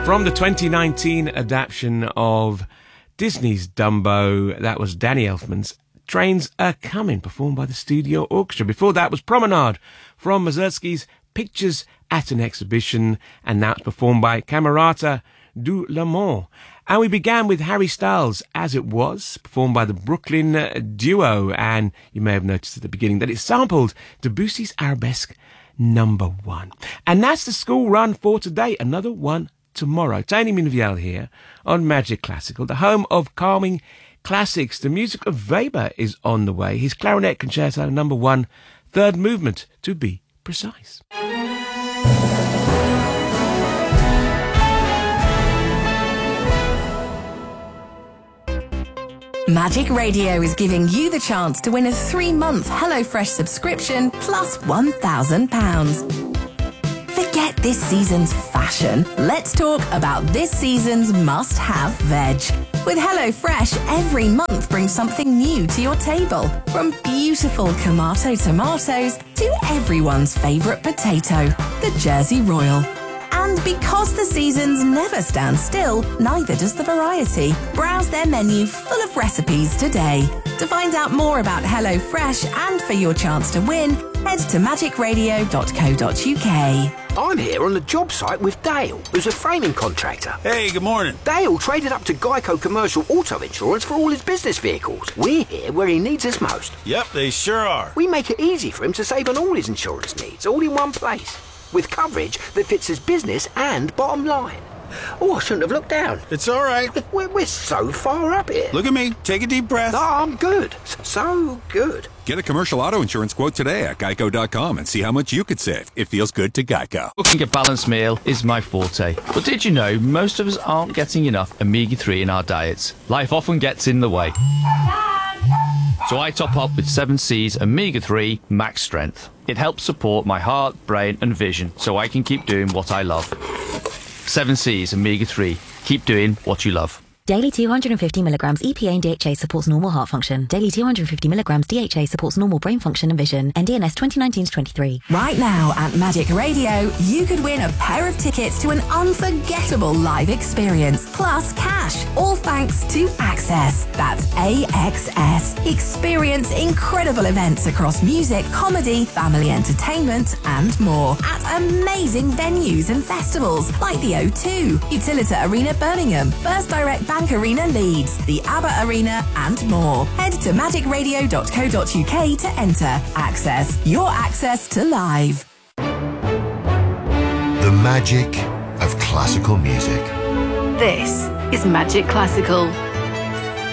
From the 2019 adaptation of Disney's Dumbo, that was Danny Elfman's Trains Are Coming, performed by the Studio Orchestra. Before that was Promenade from Mazursky's Pictures at an Exhibition, and now it's performed by Camerata du Le Mans. And we began with Harry Styles' As It Was, performed by the Brooklyn Duo, and you may have noticed at the beginning that it sampled Debussy's Arabesque number 1. And that's the school run for today. Another one tomorrow. Tony Minviel here on Magic Classical, the home of calming classics. The music of Weber is on the way. His Clarinet Concerto number 1, third movement, to be precise. Magic Radio is giving you the chance to win a 3-month HelloFresh subscription plus £1,000. Forget this season's fashion. Let's talk about this season's must-have veg. With HelloFresh, every month brings something new to your table. From beautiful Kamato tomatoes to everyone's favourite potato, the Jersey Royal. And because the seasons never stand still, neither does the variety. Browse their menu full of recipes today. To find out more about HelloFresh and for your chance to win, head to magicradio.co.uk. I'm here on the job site with Dale, who's a framing contractor. Hey, good morning. Dale traded up to Geico Commercial Auto Insurance for all his business vehicles. We're here where he needs us most. Yep, they sure are. We make it easy for him to save on all his insurance needs, all in one place, with coverage that fits his business and bottom line. Oh, I shouldn't have looked down. It's all right. We're so far up here. Look at me. Take a deep breath. Oh, I'm good. So good. Get a commercial auto insurance quote today at geico.com and see how much you could save. It feels good to Geico. Cooking a balanced meal is my forte. But did you know most of us aren't getting enough omega-3 in our diets? Life often gets in the way. So I top up with 7C's Omega-3 Max Strength. It helps support my heart, brain and vision so I can keep doing what I love. 7C's Omega-3. Keep doing what you love. Daily 250 milligrams EPA and DHA supports normal heart function. Daily 250 milligrams DHA supports normal brain function and vision. NDNS 2019-23. Right now at Magic Radio, you could win a pair of tickets to an unforgettable live experience, plus cash, all thanks to Access. That's AXS. Experience incredible events across music, comedy, family entertainment, and more at amazing venues and festivals like the O2, Utilita Arena Birmingham, First Direct Bank Arena Leeds, the ABBA Arena, and more. Head to magicradio.co.uk to enter. Access, your access to live. The magic of classical music. This is Magic Classical.